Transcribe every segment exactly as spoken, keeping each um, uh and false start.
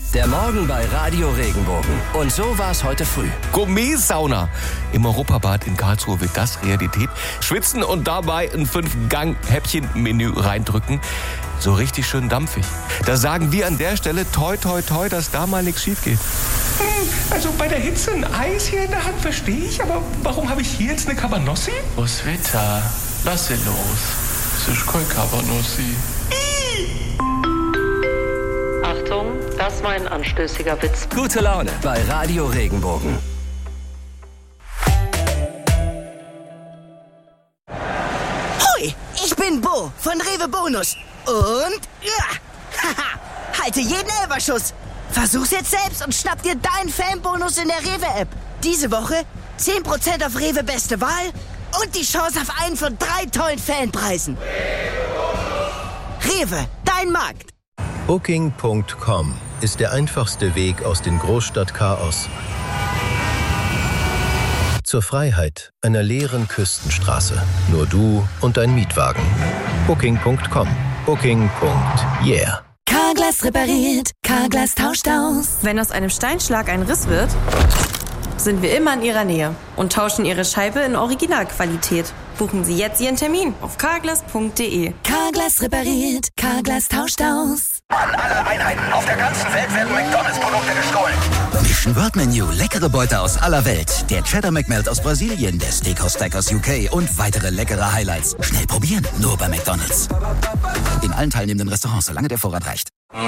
Der Morgen bei Radio Regenbogen. Und so war es heute früh. Gourmet-Sauna. Im Europabad in Karlsruhe wird das Realität. Schwitzen und dabei ein Fünf-Gang-Häppchen-Menü reindrücken. So richtig schön dampfig. Da sagen wir an der Stelle toi toi toi, dass da mal nichts schief geht. Also bei der Hitze ein Eis hier in der Hand verstehe ich, aber warum habe ich hier jetzt eine Cabanossi? Roswitha, lass sie los. Es ist kein Cabanossi. Achtung, das war ein anstößiger Witz. Gute Laune bei Radio Regenbogen. Hui, ich bin Bo von Rewe Bonus. Und, ja, haha, halte jeden Elferschuss. Versuch's jetzt selbst und schnapp dir deinen Fanbonus in der Rewe-App. Diese Woche zehn Prozent auf Rewe Beste Wahl und die Chance auf einen von drei tollen Fanpreisen. Rewe, dein Markt. Booking Punkt com ist der einfachste Weg aus dem Großstadtchaos zur Freiheit einer leeren Küstenstraße. Nur du und dein Mietwagen. Booking Punkt com. Booking. Yeah. Carglass repariert, Carglass tauscht aus. Wenn aus einem Steinschlag ein Riss wird, sind wir immer in Ihrer Nähe und tauschen Ihre Scheibe in Originalqualität. Buchen Sie jetzt Ihren Termin auf carglass punkt de. Carglass repariert, Carglass tauscht aus. An alle Einheiten auf der ganzen Welt werden McDonalds-Produkte gestohlen. Mission World Menu, leckere Beute aus aller Welt. Der Cheddar McMelt aus Brasilien, der Steakhouse Stack aus U K und weitere leckere Highlights. Schnell probieren, nur bei McDonalds. In allen teilnehmenden Restaurants, solange der Vorrat reicht.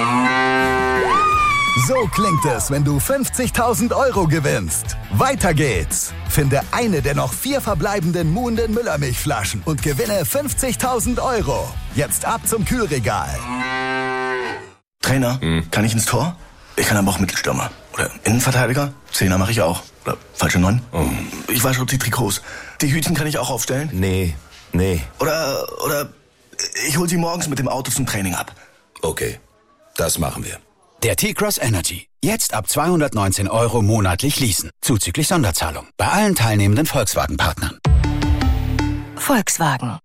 So klingt es, wenn du fünfzigtausend Euro gewinnst. Weiter geht's. Finde eine der noch vier verbleibenden Muhnden Müllermilchflaschen und gewinne fünfzigtausend Euro. Jetzt ab zum Kühlregal. Trainer, hm. kann ich ins Tor? Ich kann aber auch Mittelstürmer. Oder Innenverteidiger? Zehner mache ich auch. Oder falsche Neun? Oh. Ich wasche die Trikots. Die Hütchen kann ich auch aufstellen? Nee, nee. Oder, oder ich hol sie morgens mit dem Auto zum Training ab. Okay, das machen wir. Der T-Cross Energy. Jetzt ab zweihundertneunzehn Euro monatlich leasen. Zuzüglich Sonderzahlung. Bei allen teilnehmenden Volkswagen-Partnern. Volkswagen.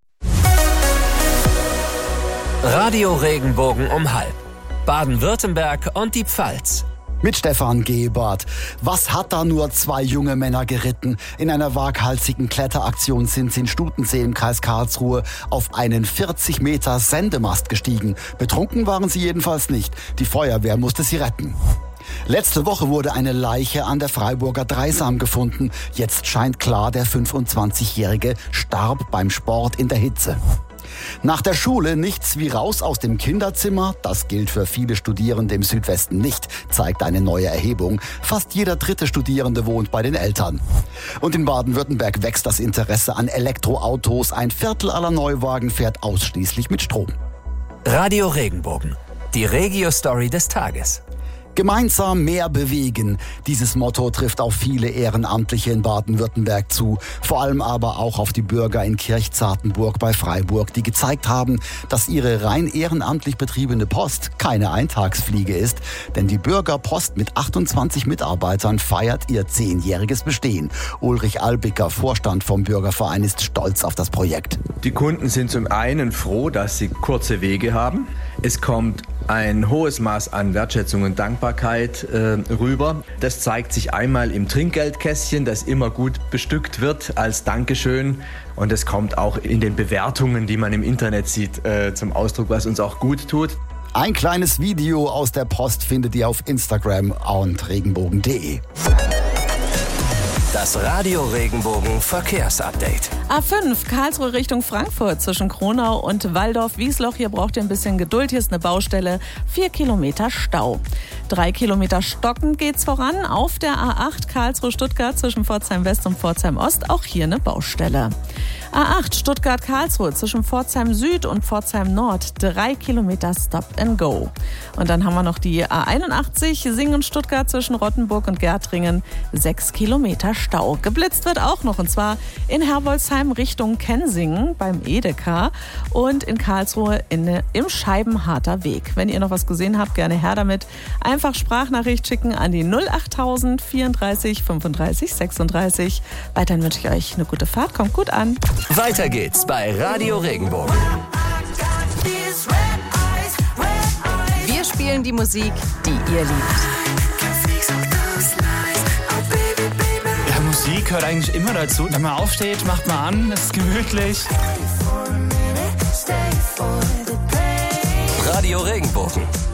Radio Regenbogen um halb. Baden-Württemberg und die Pfalz. Mit Stefan Gebert. Was hat da nur zwei junge Männer geritten? In einer waghalsigen Kletteraktion sind sie in Stutensee im Kreis Karlsruhe auf einen vierzig Meter Sendemast gestiegen. Betrunken waren sie jedenfalls nicht. Die Feuerwehr musste sie retten. Letzte Woche wurde eine Leiche an der Freiburger Dreisam gefunden. Jetzt scheint klar, der fünfundzwanzigjährige starb beim Sport in der Hitze. Nach der Schule nichts wie raus aus dem Kinderzimmer. Das gilt für viele Studierende im Südwesten nicht, zeigt eine neue Erhebung. Fast jeder dritte Studierende wohnt bei den Eltern. Und in Baden-Württemberg wächst das Interesse an Elektroautos. Ein Viertel aller Neuwagen fährt ausschließlich mit Strom. Radio Regenbogen, die Regio-Story des Tages. Gemeinsam mehr bewegen. Dieses Motto trifft auf viele Ehrenamtliche in Baden-Württemberg zu. Vor allem aber auch auf die Bürger in Kirchzartenburg bei Freiburg, die gezeigt haben, dass ihre rein ehrenamtlich betriebene Post keine Eintagsfliege ist. Denn die Bürgerpost mit achtundzwanzig Mitarbeitern feiert ihr zehnjähriges Bestehen. Ulrich Albicker, Vorstand vom Bürgerverein, ist stolz auf das Projekt. Die Kunden sind zum einen froh, dass sie kurze Wege haben. Es kommt ein hohes Maß an Wertschätzung und Dankbarkeit äh, rüber. Das zeigt sich einmal im Trinkgeldkästchen, das immer gut bestückt wird als Dankeschön. Und es kommt auch in den Bewertungen, die man im Internet sieht, äh, zum Ausdruck, was uns auch gut tut. Ein kleines Video aus der Post findet ihr auf Instagram und regenbogen punkt de. Das Radio Regenbogen Verkehrsupdate. A fünf, Karlsruhe Richtung Frankfurt zwischen Kronau und Walldorf-Wiesloch. Hier braucht ihr ein bisschen Geduld. Hier ist eine Baustelle. Vier Kilometer Stau. Drei Kilometer stockend geht's voran. Auf der A acht Karlsruhe-Stuttgart zwischen Pforzheim West und Pforzheim Ost. Auch hier eine Baustelle. A acht Stuttgart-Karlsruhe zwischen Pforzheim Süd und Pforzheim Nord. Drei Kilometer Stop and Go. Und dann haben wir noch die A einundachtzig Singen-Stuttgart zwischen Rottenburg und Gärtringen. Sechs Kilometer Stau. Geblitzt wird auch noch, und zwar in Herbolzheim Richtung Kensingen beim Edeka und in Karlsruhe in, im Scheibenharter Weg. Wenn ihr noch was gesehen habt, gerne her damit. Einfach Sprachnachricht schicken an die null achttausend vierunddreißig fünfunddreißig sechsunddreißig. Weiterhin wünsche ich euch eine gute Fahrt. Kommt gut an. Weiter geht's bei Radio Regenbogen. Wir spielen die Musik, die ihr liebt. Ja, Musik gehört eigentlich immer dazu. Wenn man aufsteht, macht man an, es ist gemütlich. Radio Regenbogen.